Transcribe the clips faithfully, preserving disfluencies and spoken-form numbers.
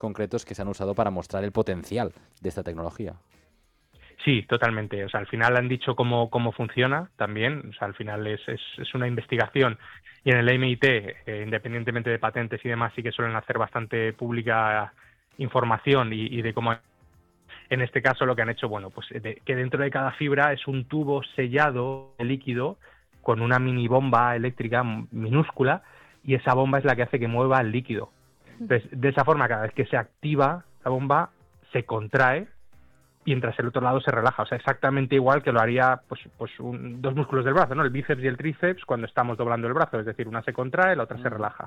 concretos que se han usado para mostrar el potencial de esta tecnología. Sí, totalmente. O sea, al final han dicho cómo, cómo funciona también. O sea, al final es, es, es una investigación y en el M I T, eh, independientemente de patentes y demás, sí que suelen hacer bastante pública información y, y de cómo... En este caso lo que han hecho, bueno, pues de, que dentro de cada fibra es un tubo sellado de líquido con una mini bomba eléctrica minúscula y esa bomba es la que hace que mueva el líquido. Entonces, de esa forma, cada vez que se activa la bomba, se contrae mientras el otro lado se relaja. O sea, exactamente igual que lo haría pues, pues un, dos músculos del brazo, ¿no? El bíceps y el tríceps cuando estamos doblando el brazo. Es decir, una se contrae, la otra mm. se relaja.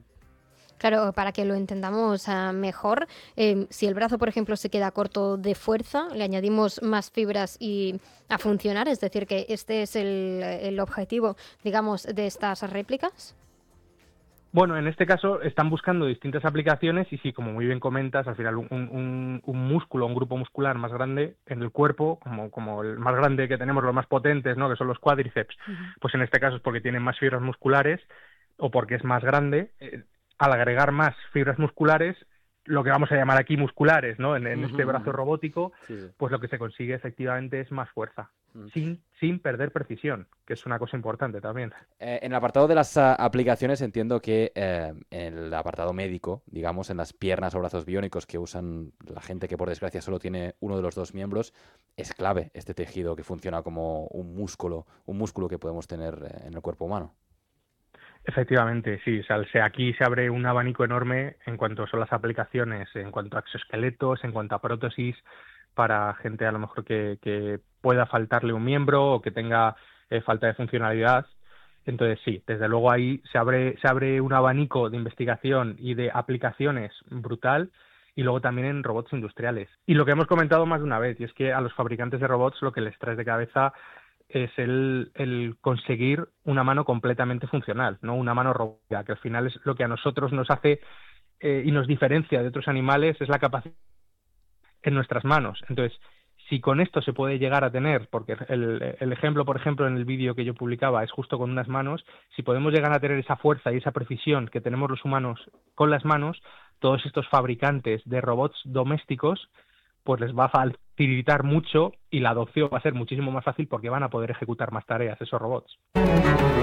Claro, para que lo entendamos uh, mejor, eh, si el brazo, por ejemplo, se queda corto de fuerza, le añadimos más fibras y a funcionar, es decir, que este es el, el objetivo, digamos, de estas réplicas. Bueno, en este caso están buscando distintas aplicaciones y sí, como muy bien comentas, al final un, un, un músculo, un grupo muscular más grande en el cuerpo, como, como el más grande que tenemos, los más potentes, ¿no? Que son los cuádriceps, uh-huh. Pues en este caso es porque tienen más fibras musculares o porque es más grande. Eh, al agregar más fibras musculares, lo que vamos a llamar aquí musculares, ¿no? En, en uh-huh. este brazo robótico, sí, sí. Pues lo que se consigue efectivamente es más fuerza. Sin, sin perder precisión, que es una cosa importante también. Eh, en el apartado de las uh, aplicaciones entiendo que eh, en el apartado médico, digamos, en las piernas o brazos biónicos que usan la gente que por desgracia solo tiene uno de los dos miembros, es clave este tejido que funciona como un músculo, un músculo que podemos tener eh, en el cuerpo humano. Efectivamente, sí. O sea, aquí se abre un abanico enorme en cuanto son las aplicaciones, en cuanto a exoesqueletos, en cuanto a prótesis, para gente a lo mejor que, que pueda faltarle un miembro o que tenga eh, falta de funcionalidad. Entonces sí, desde luego ahí se abre, se abre un abanico de investigación y de aplicaciones brutal, y luego también en robots industriales. Y lo que hemos comentado más de una vez, y es que a los fabricantes de robots lo que les trae de cabeza es el, el conseguir una mano completamente funcional, no una mano robótica, que al final es lo que a nosotros nos hace eh, y nos diferencia de otros animales, es la capacidad en nuestras manos. Entonces, si con esto se puede llegar a tener, porque el, el ejemplo, por ejemplo, en el vídeo que yo publicaba es justo con unas manos, si podemos llegar a tener esa fuerza y esa precisión que tenemos los humanos con las manos, todos estos fabricantes de robots domésticos, pues les va a facilitar mucho y la adopción va a ser muchísimo más fácil porque van a poder ejecutar más tareas esos robots.